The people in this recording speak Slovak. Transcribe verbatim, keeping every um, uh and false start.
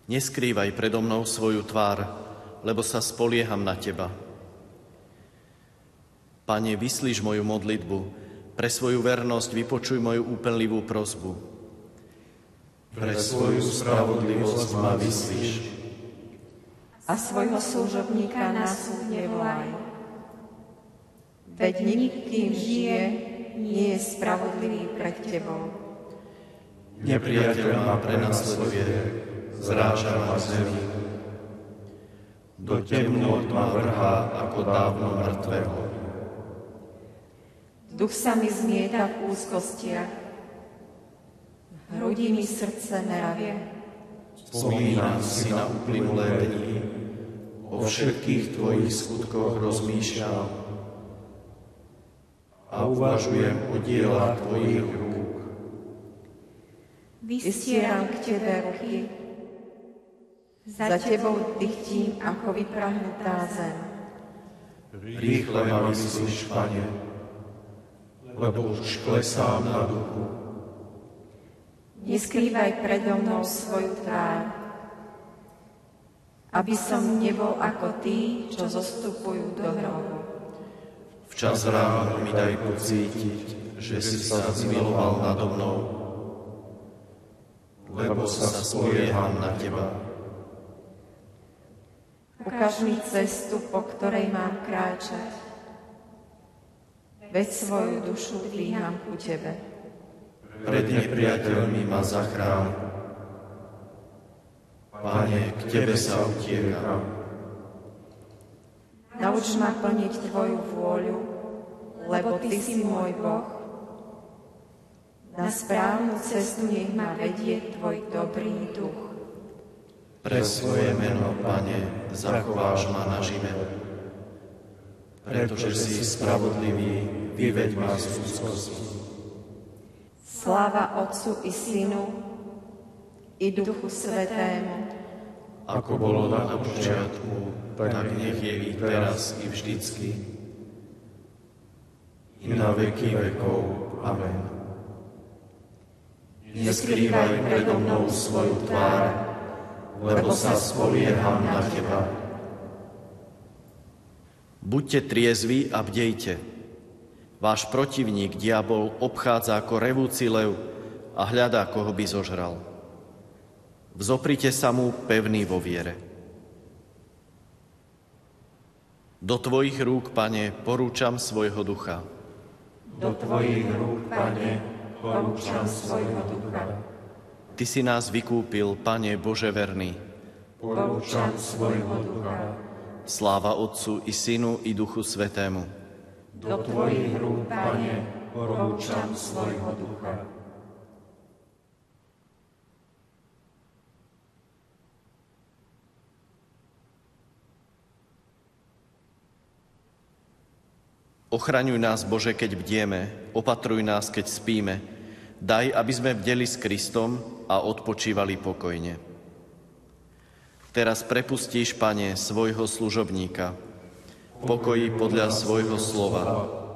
Neskrývaj predo mnou svoju tvár, lebo sa spolieham na Teba. Pane, vyslíš moju modlitbu, pre svoju vernosť vypočuj moju úpenlivú prosbu. Pre svoju spravodlivosť ma vyslíš. A svojho služobníka na súd nevolaj. Veď nik, kým žije, nie je spravodlivý pred Tebou. Nepriateľ ma prenasleduje, zráža ma zemi. Do temnôt ma vrhá ako dávno mŕtvého. Duch sa mi zmieta v úzkostiach, v hrudi mi srdce meravie. Spomínam si na uplynulé dni, o všetkých Tvojich skutkoch rozmýšľam a uvažujem o dielách Tvojich rúk. Vystieram k Tebe ruky, za Tebou dychtím ako vyprahnutá zem. Rýchle ma vyslíš, Pane, lebo už klesám na duchu. Neskrývaj predo mnou svoju tvár, aby som nebol ako tí, čo zostupujú do hrobu. Včas ráno mi daj pocítiť, že si sa zmiloval nado mnou, lebo sa spolieham na Teba. Ukaž mi cestu, po ktorej mám kráčať, veď svoju dušu dvíham ku Tebe. Pred nepriateľmi ma zachráň. Pane, k Tebe sa utiekam. Nauč ma plniť Tvoju vôľu, lebo Ty si môj Boh. Na správnu cestu nech ma vedie Tvoj dobrý duch. Pre svoje meno, Pane, zachováš ma nažive. Pretože si spravodlivý, vyveď ma z úzkosti. Sláva Otcu i Synu, i Duchu Svätému, ako bolo na počiatku, tak nech je i teraz, i vždycky, i na veky vekov. Amen. Neskrývaj predo mnou svoju tvár, lebo sa spolieham na Teba. Buďte triezvi a bdejte. Váš protivník, diabol, obchádza ako revúci lev a hľadá, koho by zožral. Vzoprite sa mu pevný vo viere. Do Tvojich rúk, Pane, porúčam svojho ducha. Do Tvojich rúk, Pane, porúčam svojho ducha. Ty si nás vykúpil, Pane Bože verný. Porúčam svojho ducha. Sláva Otcu i Synu i Duchu Svätému. Do Tvojich rúk, Pane, porúčam svojho ducha. Ochraňuj nás, Bože, keď bdieme, opatruj nás, keď spíme. Daj, aby sme bdeli s Kristom a odpočívali pokojne. Teraz prepustíš, Pane, svojho služobníka, v pokoji podľa svojho slova,